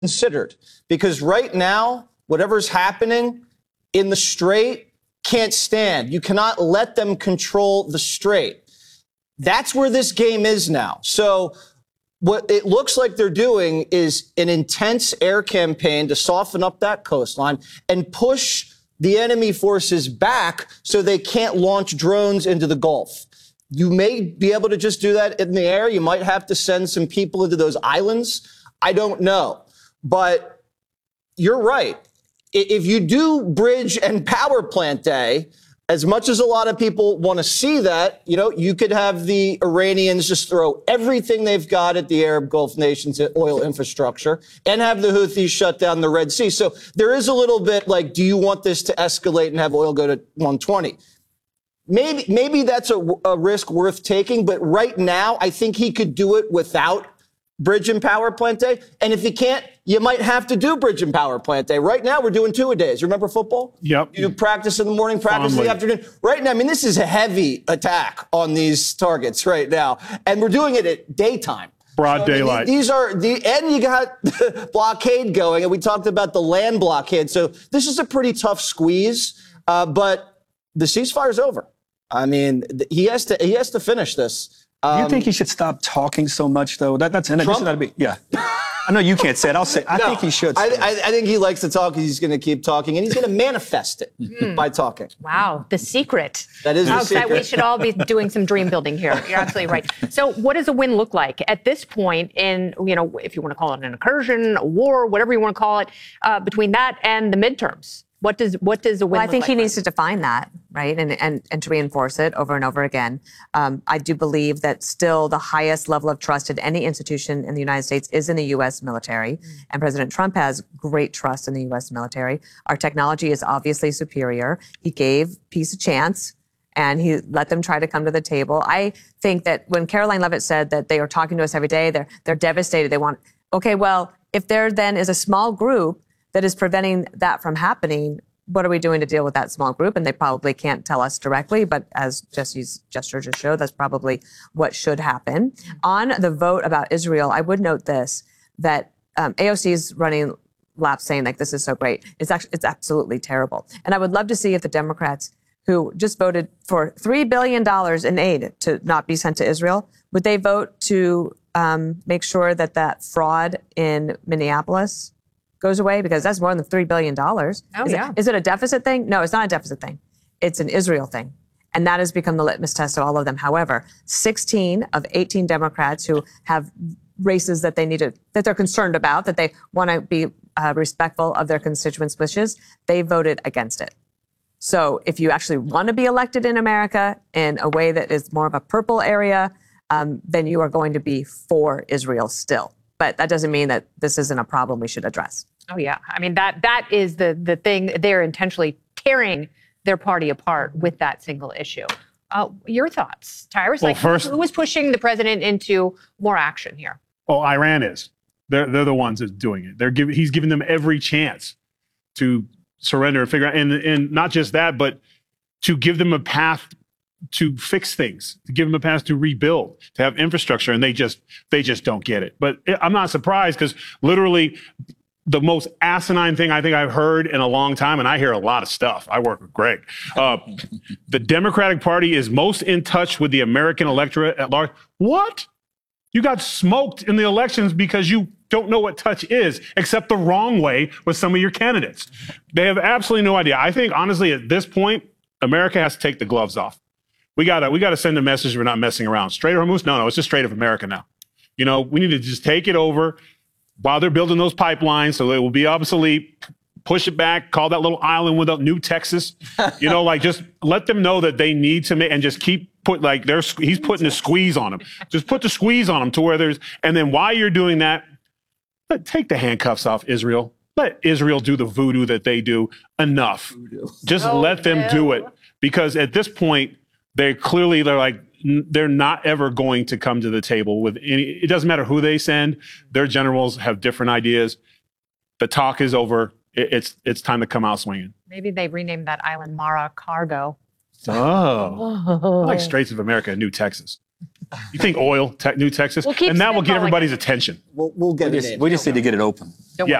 considered, because right now, whatever's happening in the Strait can't stand. You cannot let them control the Strait. That's where this game is now. So what it looks like they're doing is an intense air campaign to soften up that coastline and push the enemy forces back so they can't launch drones into the Gulf. You may be able to just do that in the air. You might have to send some people into those islands. I don't know. But you're right. If you do bridge and power plant day, as much as a lot of people want to see that, you could have the Iranians just throw everything they've got at the Arab Gulf nations at oil infrastructure and have the Houthis shut down the Red Sea. So there is a little bit like, do you want this to escalate and have oil go to 120? Maybe that's a risk worth taking. But right now, I think he could do it without bridge and power plant day. And if you can't, you might have to do bridge and power plant day. Right now, we're doing 2-a-days. Remember football? Yep. You do practice in the morning, practice in the afternoon. Right now, this is a heavy attack on these targets right now. And we're doing it at daytime. Broad daylight. These are and you got the blockade going, and we talked about the land blockade. So this is a pretty tough squeeze, but the ceasefire's over. He has to finish this. Do you think he should stop talking so much, though? That's Trump? Yeah. I know you can't say it. I'll say. I think he should. I think he likes to talk. He's going to keep talking, and he's going to manifest it by talking. Wow, the secret. That is the secret. We should all be doing some dream building here. You're absolutely right. So, what does a win look like at this point? In if you want to call it an incursion, a war, whatever you want to call it, between that and the midterms. What does a win look like? Well, I think he needs to define that, right, and to reinforce it over and over again. I do believe that still the highest level of trust in any institution in the United States is in the U.S. military, and President Trump has great trust in the U.S. military. Our technology is obviously superior. He gave peace a chance, and he let them try to come to the table. I think that when Caroline Leavitt said that they are talking to us every day, they're devastated. They want, okay, well, if there then is a small group that is preventing that from happening, what are we doing to deal with that small group? And they probably can't tell us directly, but as Jesse's gesture just showed, that's probably what should happen. On the vote about Israel, I would note this, that AOC is running laps saying like, this is so great. It's absolutely terrible. And I would love to see if the Democrats who just voted for $3 billion in aid to not be sent to Israel, would they vote to make sure that fraud in Minneapolis goes away, because that's more than $3 billion. Is it a deficit thing? No, it's not a deficit thing. It's an Israel thing. And that has become the litmus test of all of them. However, 16 of 18 Democrats who have races that they're concerned about, that they want to be respectful of their constituents' wishes, they voted against it. So if you actually want to be elected in America in a way that is more of a purple area, then you are going to be for Israel still. But that doesn't mean that this isn't a problem we should address. Oh, yeah. That is the thing. They're intentionally tearing their party apart with that single issue. Your thoughts, Tyrus? Well, first, who was pushing the president into more action here? Oh, Iran is. They're the ones that's doing it. He's giving them every chance to surrender and figure out, and not just that, but to give them a path to fix things, to give them a path to rebuild, to have infrastructure, and they just don't get it. But I'm not surprised, because literally the most asinine thing I think I've heard in a long time, and I hear a lot of stuff. I work with Greg. The Democratic Party is most in touch with the American electorate at large. What? You got smoked in the elections because you don't know what touch is, except the wrong way with some of your candidates. They have absolutely no idea. I think, honestly, at this point, America has to take the gloves off. We gotta send a message we're not messing around. Strait of Hormuz? No, it's just Strait of America now. We need to just take it over while they're building those pipelines so it will be obsolete. Push it back, call that little island without New Texas. Just let them know that they need to make, and just keep he's putting the squeeze on them. Just put the squeeze on them to where and then while you're doing that, take the handcuffs off Israel. Let Israel do the voodoo that they do. Enough. Just let them do it. Because at this point, they're not ever going to come to the table with any, it doesn't matter who they send. Their generals have different ideas. The talk is over. It's time to come out swinging. Maybe they renamed that island Mara Cargo. Oh, like Straits of America, New Texas. You think oil, New Texas, We'll keep and that will get spitballing. everybody's attention. We'll get it in. We just need to get it open. Don't Yeah.